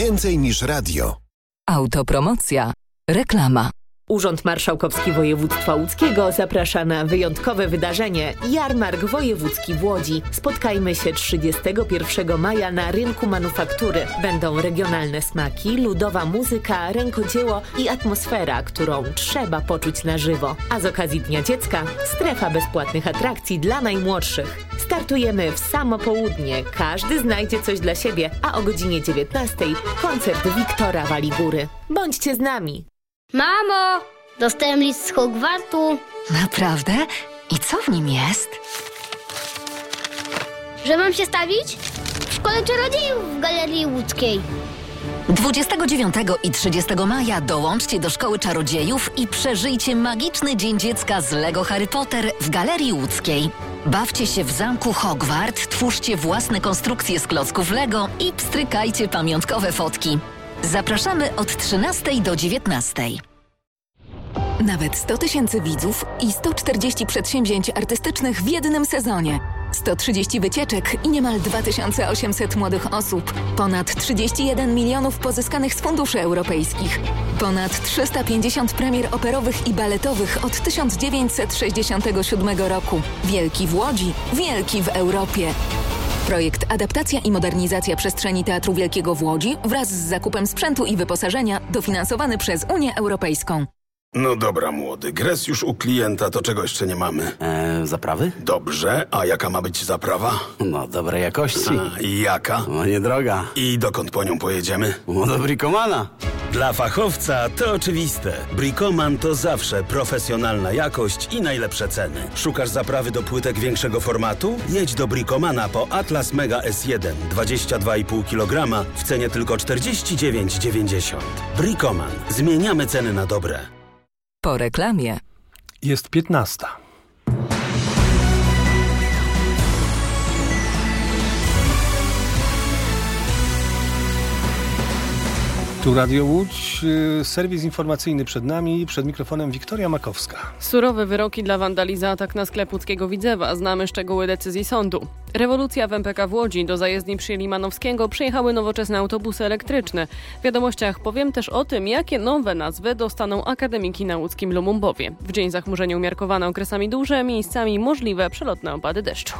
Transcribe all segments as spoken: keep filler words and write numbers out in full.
Więcej niż radio. Autopromocja. Reklama. Urząd Marszałkowski Województwa Łódzkiego zaprasza na wyjątkowe wydarzenie Jarmark Wojewódzki w Łodzi. Spotkajmy się trzydziestego pierwszego maja na rynku manufaktury. Będą regionalne smaki, ludowa muzyka, rękodzieło i atmosfera, którą trzeba poczuć na żywo. A z okazji Dnia Dziecka strefa bezpłatnych atrakcji dla najmłodszych. Startujemy w samo południe. Każdy znajdzie coś dla siebie, a o godzinie dziewiętnastej koncert Wiktora Waligóry. Bądźcie z nami! Mamo, dostałem list z Hogwartu. Naprawdę? I co w nim jest? Że mam się stawić? W Szkole Czarodziejów w Galerii Łódzkiej. dwudziestego dziewiątego i trzydziestego maja dołączcie do Szkoły Czarodziejów i przeżyjcie magiczny Dzień Dziecka z Lego Harry Potter w Galerii Łódzkiej. Bawcie się w zamku Hogwart, twórzcie własne konstrukcje z klocków Lego i pstrykajcie pamiątkowe fotki. Zapraszamy od trzynastej do dziewiętnastej. Nawet sto tysięcy widzów i sto czterdzieści przedsięwzięć artystycznych w jednym sezonie. sto trzydzieści wycieczek i niemal dwa tysiące osiemset młodych osób. Ponad trzydzieści jeden milionów pozyskanych z funduszy europejskich. Ponad trzysta pięćdziesiąt premier operowych i baletowych od tysiąc dziewięćset sześćdziesiątego siódmego roku. Wielki w Łodzi, wielki w Europie. Projekt Adaptacja i modernizacja przestrzeni Teatru Wielkiego w Łodzi wraz z zakupem sprzętu i wyposażenia dofinansowany przez Unię Europejską. No dobra, młody, gres już u klienta, to czego jeszcze nie mamy? Eee, zaprawy? Dobrze, a jaka ma być zaprawa? No, dobrej jakości. A, i jaka? No, niedroga. I dokąd po nią pojedziemy? No, do Bricomana. Dla fachowca to oczywiste. Bricoman to zawsze profesjonalna jakość i najlepsze ceny. Szukasz zaprawy do płytek większego formatu? Jedź do Bricomana po Atlas Mega S jeden, dwadzieścia dwa i pół kilograma w cenie tylko czterdzieści dziewięć dziewięćdziesiąt. Bricoman. Zmieniamy ceny na dobre. Po reklamie. Jest piętnasta. Tu Radio Łódź, serwis informacyjny przed nami, przed mikrofonem Wiktoria Makowska. Surowe wyroki dla wandali za atak na sklep łódzkiego Widzewa. Znamy szczegóły decyzji sądu. Rewolucja w M P K w Łodzi. Do zajezdni przy Limanowskiego przyjechały nowoczesne autobusy elektryczne. W wiadomościach powiem też o tym, jakie nowe nazwy dostaną akademiki na łódzkim Lumumbowie. W dzień zachmurzenie umiarkowane okresami duże, miejscami możliwe przelotne opady deszczu.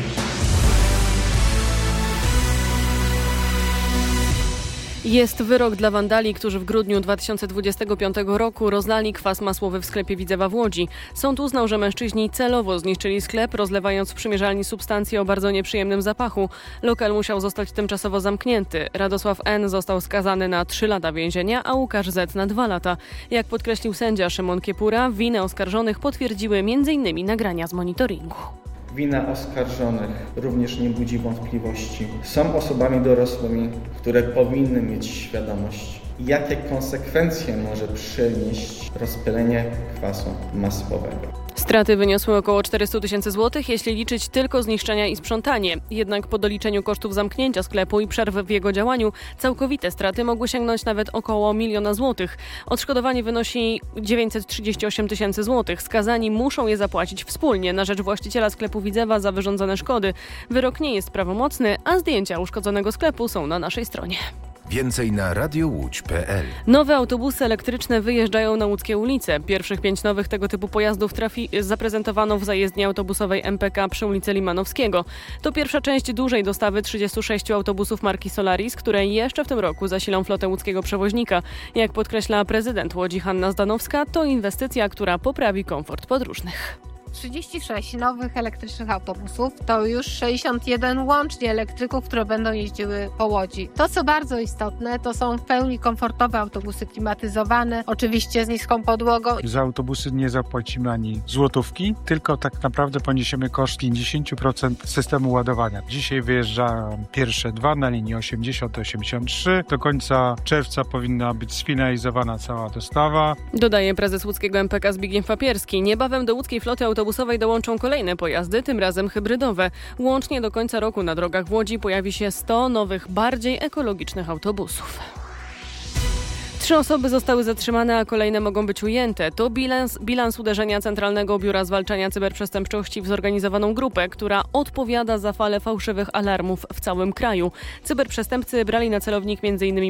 Jest wyrok dla wandali, którzy w grudniu dwa tysiące dwudziestego piątego roku rozlali kwas masłowy w sklepie Widzewa w Łodzi. Sąd uznał, że mężczyźni celowo zniszczyli sklep, rozlewając w przymierzalni substancje o bardzo nieprzyjemnym zapachu. Lokal musiał zostać tymczasowo zamknięty. Radosław N. został skazany na trzy lata więzienia, a Łukasz Z. na dwa lata. Jak podkreślił sędzia Szymon Kiepura, winę oskarżonych potwierdziły m in nagrania z monitoringu. Wina oskarżonych również nie budzi wątpliwości. Są osobami dorosłymi, które powinny mieć świadomość, jakie konsekwencje może przynieść rozpylenie kwasu masłowego. Straty wyniosły około czterysta tysięcy złotych, jeśli liczyć tylko zniszczenia i sprzątanie. Jednak po doliczeniu kosztów zamknięcia sklepu i przerw w jego działaniu, całkowite straty mogły sięgnąć nawet około miliona złotych. Odszkodowanie wynosi dziewięćset trzydzieści osiem tysięcy złotych. Skazani muszą je zapłacić wspólnie na rzecz właściciela sklepu Widzewa za wyrządzone szkody. Wyrok nie jest prawomocny, a zdjęcia uszkodzonego sklepu są na naszej stronie. Więcej na radiowódź kropka p l. Nowe autobusy elektryczne wyjeżdżają na łódzkie ulice. Pierwszych pięć nowych tego typu pojazdów trafi, zaprezentowano w zajezdni autobusowej M P K przy ulicy Limanowskiego. To pierwsza część dużej dostawy trzydziestu sześciu autobusów marki Solaris, które jeszcze w tym roku zasilą flotę łódzkiego przewoźnika. Jak podkreśla prezydent Łodzi Hanna Zdanowska, to inwestycja, która poprawi komfort podróżnych. trzydzieści sześć nowych elektrycznych autobusów, to już sześćdziesiąt jeden łącznie elektryków, które będą jeździły po Łodzi. To, co bardzo istotne, to są w pełni komfortowe autobusy klimatyzowane, oczywiście z niską podłogą. Za autobusy nie zapłacimy ani złotówki, tylko tak naprawdę poniesiemy koszt pięćdziesiąt procent systemu ładowania. Dzisiaj wyjeżdża pierwsze dwa na linii osiemdziesiąt osiemdziesiąt trzy. Do końca czerwca powinna być sfinalizowana cała dostawa. Dodaje prezes łódzkiego M P K Zbigniew Papierski. Niebawem do łódzkiej floty autobusowej autobusowej dołączą kolejne pojazdy, tym razem hybrydowe. Łącznie do końca roku na drogach w Łodzi pojawi się sto nowych, bardziej ekologicznych autobusów. Trzy osoby zostały zatrzymane, a kolejne mogą być ujęte. To bilans, bilans uderzenia Centralnego Biura Zwalczania Cyberprzestępczości w zorganizowaną grupę, która odpowiada za falę fałszywych alarmów w całym kraju. Cyberprzestępcy brali na celownik m.in.